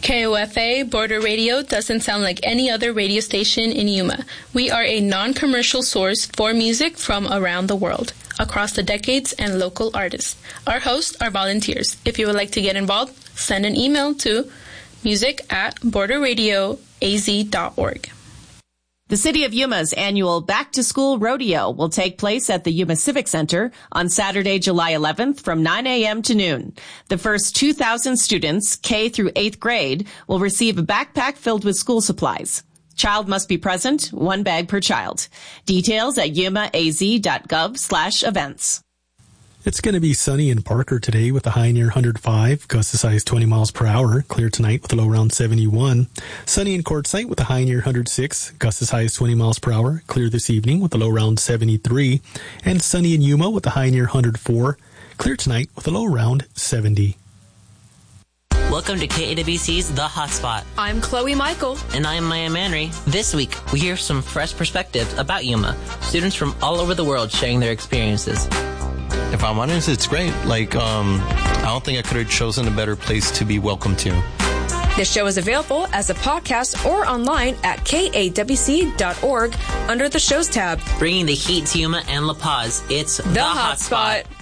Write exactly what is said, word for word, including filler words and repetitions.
K O F A Border Radio doesn't sound like any other radio station in Yuma. We are a non-commercial source for music from around the world, across the decades and local artists. Our hosts are volunteers. If you would like to get involved, send an email to music at border radio a z dot org. The City of Yuma's annual Back to School Rodeo will take place at the Yuma Civic Center on Saturday, July eleventh from nine a.m. to noon. The first two thousand students, K through eighth grade, will receive a backpack filled with school supplies. Child must be present, one bag per child. Details at yumaaz.gov slash events. It's going to be sunny in Parker today with a high near one hundred five, gusts as high as twenty miles per hour. Clear tonight with a low around seventy-one. Sunny in Quartzsite with a high near one hundred six, gusts as high as twenty miles per hour. Clear this evening with a low around seventy-three. And sunny in Yuma with a high near one hundred four. Clear tonight with a low around seventy. Welcome to K A W C's The Hotspot. I'm Chloe Michael. And I'm Maya Manry. This week, we hear some fresh perspectives about Yuma. Students from all over the world sharing their experiences. If I'm honest, it's great. Like, um, I don't think I could have chosen a better place to be welcome to. This show is available as a podcast or online at K A W C dot org under the Shows tab. Bringing the heat to Yuma and La Paz, it's The, the Hotspot. Hotspot.